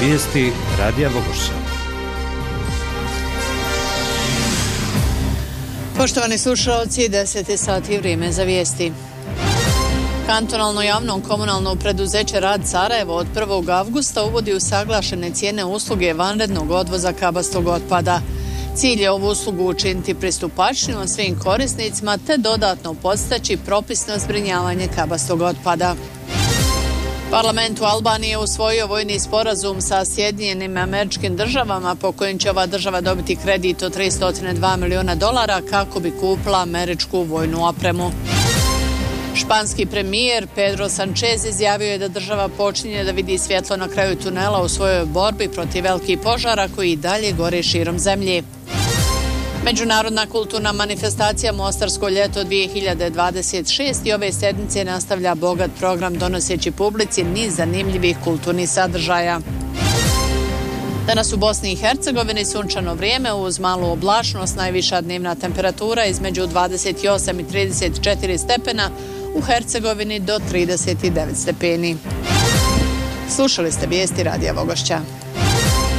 Vijesti Radija Vogošća. Poštovani slušalci, 10 sati vrijeme za vijesti. Kantonalno javno komunalno preduzeće Rad Sarajevo od 1. avgusta uvodi usaglašene cijene usluge vanrednog odvoza kabastog otpada. Cilj je ovu uslugu učiniti pristupačnijom svim korisnicima te dodatno podstaći propisno zbrinjavanje kabastog otpada. Parlament u Albaniji je usvojio vojni sporazum sa Sjedinjenim Američkim Državama po kojem će ova država dobiti kredit od $302 milijuna kako bi kupila američku vojnu opremu. Španski premijer Pedro Sanchez izjavio je da država počinje da vidi svjetlo na kraju tunela u svojoj borbi protiv velikih požara koji i dalje gore širom zemlje. Međunarodna kulturna manifestacija Mostarsko ljeto 2026 i ove sedmice nastavlja bogat program donoseći publici niz zanimljivih kulturnih sadržaja. Danas u Bosni i Hercegovini sunčano vrijeme uz malu oblačnost, najviša dnevna temperatura između 28 i 34 stepena, u Hercegovini do 39 stepeni. Slušali ste vijesti Radija Vogošća.